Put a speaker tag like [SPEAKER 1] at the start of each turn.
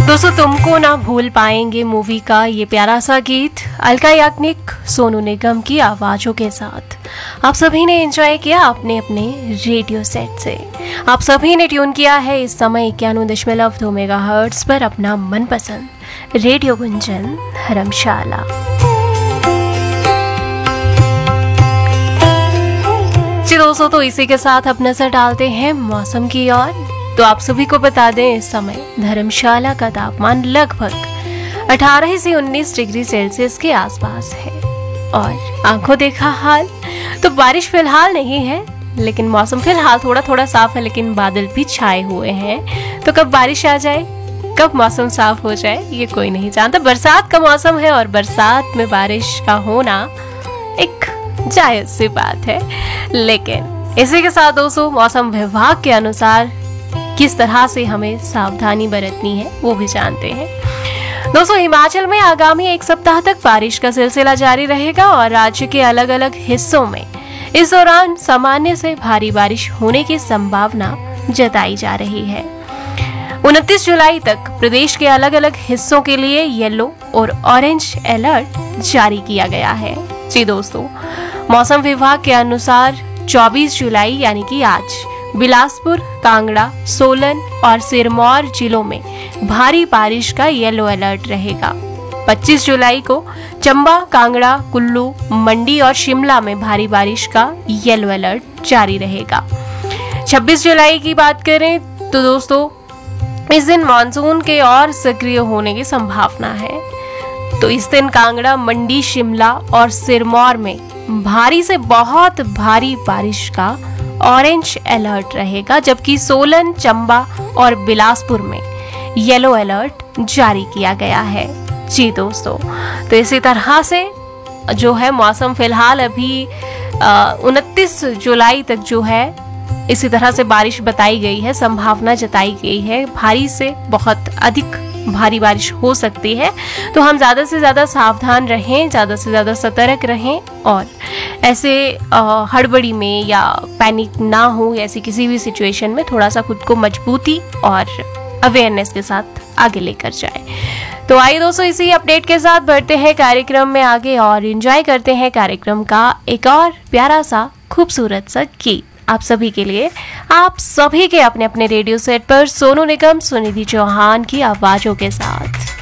[SPEAKER 1] दोस्तों, तुमको ना भूल पाएंगे मूवी का ये प्यारा सा गीत अलका याग्निक, सोनू निगम की आवाजों के साथ आप सभी ने एंजॉय किया अपने अपने रेडियो सेट से। आप सभी ने ट्यून किया है इस समय 91.2 मेगाहर्ट्ज पर अपना मनपसंद रेडियो गुंजन धर्मशाला। जी दोस्तों, तो इसी के साथ अब नजर डालते हैं मौसम की ओर। तो आप सभी को बता दें, इस समय धर्मशाला का तापमान लगभग 18 से 19 डिग्री सेल्सियस के आसपास है और आंखों देखा हाल तो बारिश फिलहाल नहीं है, लेकिन मौसम फिलहाल थोड़ा थोड़ा साफ है, लेकिन बादल भी छाए हुए हैं। तो कब बारिश आ जाए, कब मौसम साफ हो जाए, ये कोई नहीं जानता। बरसात का मौसम है और बरसात में बारिश का होना एक जायज सी बात है, लेकिन इसी के साथ दोस्तों मौसम विभाग के अनुसार किस तरह से हमें सावधानी बरतनी है वो भी जानते हैं। दोस्तों, हिमाचल में आगामी एक सप्ताह तक बारिश का सिलसिला जारी रहेगा और राज्य के अलग अलग हिस्सों में इस दौरान सामान्य से भारी बारिश होने की संभावना जताई जा रही है। 29 जुलाई तक प्रदेश के अलग अलग हिस्सों के लिए येलो और ऑरेंज अलर्ट जारी किया गया है। जी दोस्तों, मौसम विभाग के अनुसार 24 जुलाई यानी कि आज बिलासपुर, कांगड़ा, सोलन और सिरमौर जिलों में भारी बारिश का येलो अलर्ट रहेगा। 25 जुलाई को चंबा, कांगड़ा, कुल्लू, मंडी और शिमला में भारी बारिश का येलो अलर्ट जारी रहेगा। 26 जुलाई की बात करें तो दोस्तों इस दिन मानसून के और सक्रिय होने की संभावना है। तो इस दिन कांगड़ा, मंडी, शिमला और सिरमौर में भारी से बहुत भारी बारिश का ऑरेंज अलर्ट रहेगा, जबकि सोलन, चंबा और बिलासपुर में येलो अलर्ट जारी किया गया है। जी दोस्तों, तो इसी तरह से जो है मौसम फिलहाल अभी 29 जुलाई तक जो है इसी तरह से बारिश बताई गई है, संभावना जताई गई है। भारी से बहुत अधिक भारी बारिश हो सकती है, तो हम ज़्यादा से ज़्यादा सावधान रहें, ज़्यादा से ज़्यादा सतर्क रहें और ऐसे हड़बड़ी में या पैनिक ना हो, ऐसी किसी भी सिचुएशन में थोड़ा सा खुद को मजबूती और अवेयरनेस के साथ आगे लेकर जाए। तो आइए दोस्तों, इसी अपडेट के साथ बढ़ते हैं कार्यक्रम में आगे और एंजॉय करते हैं कार्यक्रम का एक और प्यारा सा खूबसूरत सा गीत आप सभी के लिए, आप सभी के अपने अपने रेडियो सेट पर सोनू निगम, सुनिधि चौहान की आवाजों के साथ।